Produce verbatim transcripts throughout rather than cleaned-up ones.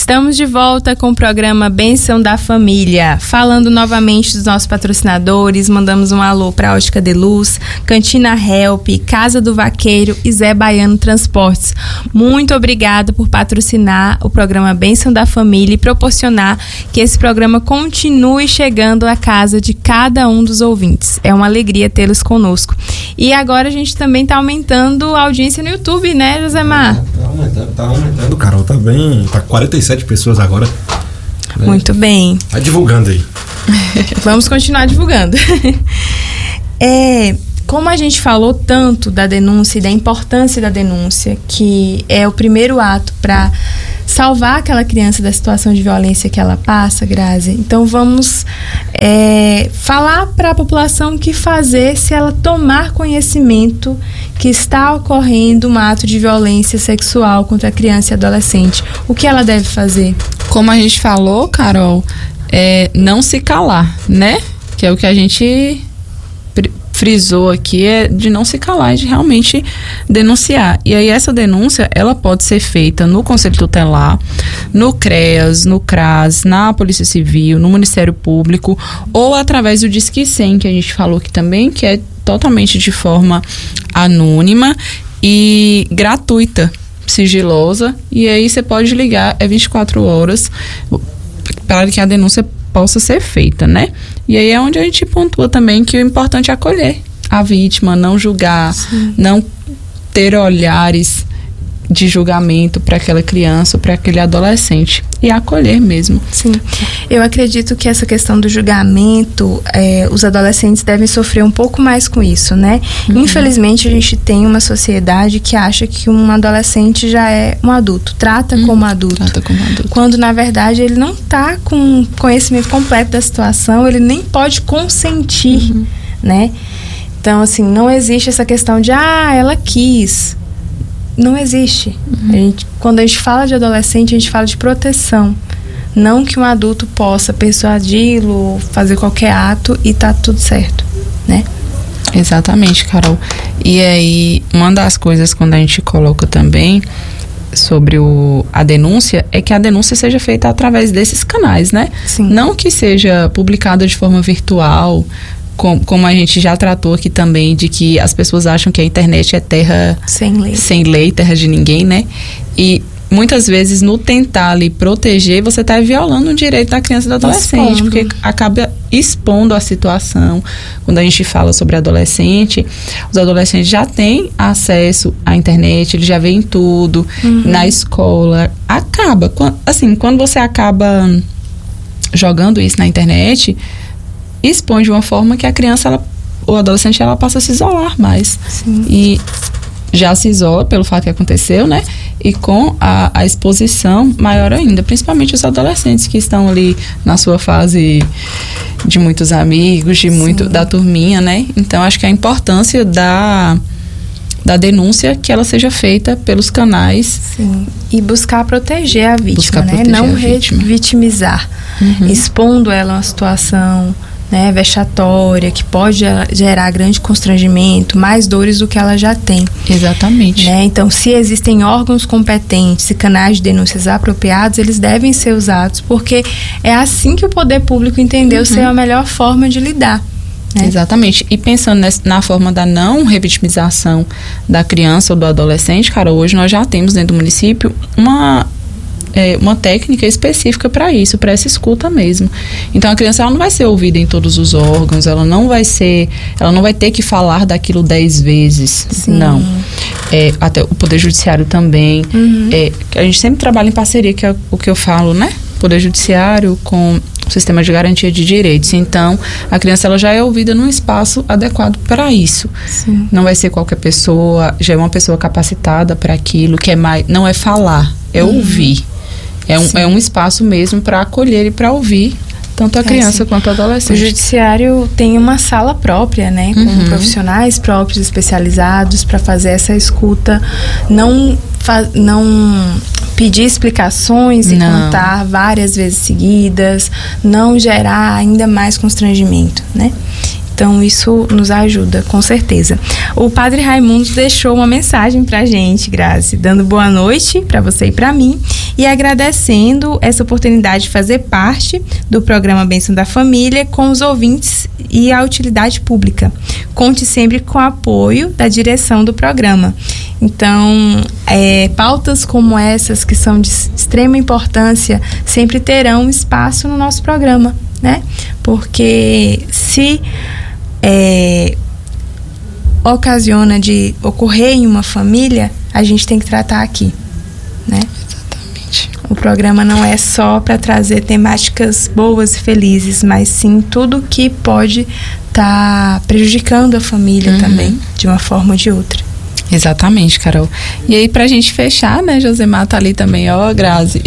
Estamos de volta com o programa Bênção da Família, falando novamente dos nossos patrocinadores. Mandamos um alô para a Ótica de Luz, Cantina Help, Casa do Vaqueiro e Zé Baiano Transportes. Muito obrigada por patrocinar o programa Bênção da Família e proporcionar que esse programa continue chegando à casa de cada um dos ouvintes. É uma alegria tê-los conosco. E agora a gente também está aumentando a audiência no YouTube, né, Josemar? Tá aumentando, tá aumentando, Carol, tá bem, tá quarenta e sete pessoas agora. Né? Muito bem. Tá divulgando aí. Vamos continuar divulgando. É, como a gente falou tanto da denúncia e da importância da denúncia, que é o primeiro ato para salvar aquela criança da situação de violência que ela passa, Grazi, então vamos é, falar para a população o que fazer se ela tomar conhecimento que está ocorrendo um ato de violência sexual contra a criança e adolescente. O que ela deve fazer? Como a gente falou, Carol, é não se calar, né? Que é o que a gente frisou aqui, é de não se calar, de realmente denunciar. E aí essa denúncia, ela pode ser feita no Conselho Tutelar, no CREAS, no CRAS, na Polícia Civil, no Ministério Público, ou através do Disque cem, que a gente falou aqui também, que é totalmente de forma anônima e gratuita, sigilosa, e aí você pode ligar, é vinte e quatro horas, para que a denúncia possa ser feita, né? E aí é onde a gente pontua também que o importante é acolher a vítima, não julgar, Sim. não ter olhares de julgamento para aquela criança ou para aquele adolescente, e acolher mesmo. Sim, eu acredito que essa questão do julgamento, é, os adolescentes devem sofrer um pouco mais com isso, né? Uhum. Infelizmente a gente tem uma sociedade que acha que um adolescente já é um adulto, trata uhum. como adulto. Trata como adulto. Quando na verdade ele não está com conhecimento completo da situação, ele nem pode consentir, uhum. né? Então assim, não existe essa questão de, ah, ela quis. Não existe. Uhum. A gente, quando a gente fala de adolescente, a gente fala de proteção. Não que um adulto possa persuadi-lo, fazer qualquer ato e tá tudo certo, né? Exatamente, Carol. E aí, uma das coisas quando a gente coloca também sobre o, a denúncia, é que a denúncia seja feita através desses canais, né? Sim. Não que seja publicada de forma virtual, como, como a gente já tratou aqui também, de que as pessoas acham que a internet é terra sem lei, sem lei, terra de ninguém, né? E muitas vezes no tentar ali proteger, você está violando o direito da criança e do adolescente, expondo. Porque acaba expondo a situação. Quando a gente fala sobre adolescente, os adolescentes já têm acesso à internet, eles já veem tudo, uhum. na escola. Acaba, assim, quando você acaba jogando isso na internet, expõe de uma forma que a criança, ela, o adolescente, ela passa a se isolar mais. Sim. E já se isola pelo fato que aconteceu, né? E com a, a exposição maior ainda, principalmente os adolescentes que estão ali na sua fase de muitos amigos, de muito, da turminha, né? Então, acho que a importância da, da denúncia, que ela seja feita pelos canais. Sim. E buscar proteger a vítima, buscar né? proteger Não a vítima. Revitimizar, uhum. expondo ela a uma situação, né, vexatória, que pode gerar grande constrangimento, mais dores do que ela já tem. Exatamente. Né? Então, se existem órgãos competentes e canais de denúncias apropriados, eles devem ser usados, porque é assim que o poder público entendeu uhum. ser a melhor forma de lidar. Né? Exatamente. E pensando nessa, na forma da não revitimização da criança ou do adolescente, cara, hoje nós já temos dentro do município uma... É, uma técnica específica para isso, para essa escuta mesmo. Então a criança, ela não vai ser ouvida em todos os órgãos, ela não vai ser, ela não vai ter que falar daquilo dez vezes. Sim. Não. É, até o Poder Judiciário também. Uhum. É, a gente sempre trabalha em parceria, que é o que eu falo, né? Poder Judiciário com o Sistema de Garantia de Direitos. Então, a criança, ela já é ouvida num espaço adequado para isso. Sim. Não vai ser qualquer pessoa, já é uma pessoa capacitada para aquilo, que é mais, não é falar, é uhum. ouvir. É um, é um espaço mesmo para acolher e para ouvir tanto a criança é, quanto o adolescente. O judiciário tem uma sala própria, né, com uhum. profissionais próprios, especializados para fazer essa escuta, não, fa- não pedir explicações e não. contar várias vezes seguidas, não gerar ainda mais constrangimento, né? Então, isso nos ajuda, com certeza. O Padre Raimundo deixou uma mensagem pra gente, Grazi, dando boa noite pra você e pra mim. e agradecendo essa oportunidade de fazer parte do programa Bênção da Família com os ouvintes e a utilidade pública. Conte sempre com o apoio da direção do programa. Então, é, pautas como essas, que são de extrema importância, sempre terão espaço no nosso programa, né? Porque se é, ocasiona de ocorrer em uma família, a gente tem que tratar aqui, né? Exatamente. O programa não é só para trazer temáticas boas e felizes, mas sim tudo que pode estar tá prejudicando a família, uhum, também, de uma forma ou de outra. Exatamente, Carol. E aí, pra gente fechar, né, Josemar tá ali também, ó, Grazi.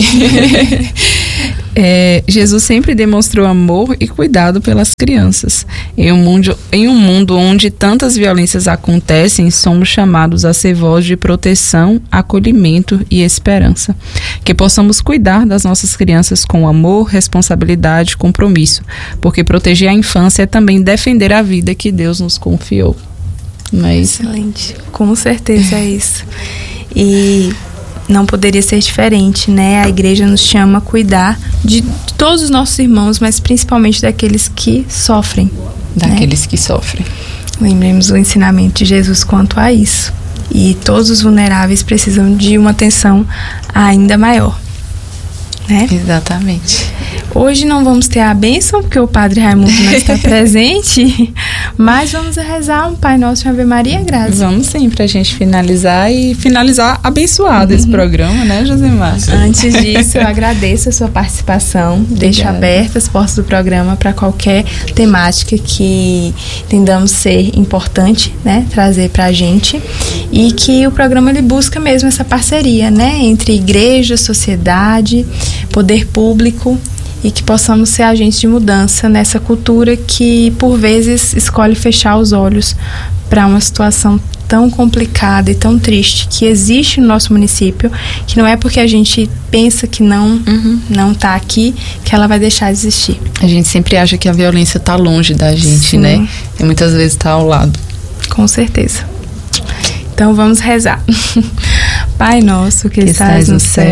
é, Jesus sempre demonstrou amor e cuidado pelas crianças. Em um, mundo, em um mundo onde tantas violências acontecem, somos chamados a ser voz de proteção, acolhimento e esperança. Que possamos cuidar das nossas crianças com amor, responsabilidade e compromisso, porque proteger a infância é também defender a vida que Deus nos confiou. Não é isso? Excelente, com certeza é isso. E não poderia ser diferente, né? A igreja nos chama a cuidar de todos os nossos irmãos, mas principalmente daqueles que sofrem. Daqueles, né, que sofrem. Lembremos o ensinamento de Jesus quanto a isso. E todos os vulneráveis precisam de uma atenção ainda maior, né? Exatamente. Hoje não vamos ter a bênção, porque o Padre Raimundo não está presente, mas vamos rezar um Pai Nosso e uma Ave Maria, Grazi. Vamos sim, pra gente finalizar e finalizar abençoado, uhum, esse programa, né, Josemar? Antes disso, eu agradeço a sua participação, deixo abertas as portas do programa para qualquer temática que entendamos ser importante, né, trazer pra gente, e que o programa ele busca mesmo essa parceria, né, entre igreja, sociedade, poder público, e que possamos ser agentes de mudança nessa cultura que, por vezes, escolhe fechar os olhos para uma situação tão complicada e tão triste que existe no nosso município, que não é porque a gente pensa que não, uhum, não está aqui, que ela vai deixar de existir. A gente sempre acha que a violência está longe da gente, sim, né? E muitas vezes está ao lado. Com certeza. Então vamos rezar. Pai nosso que, que estás no céu,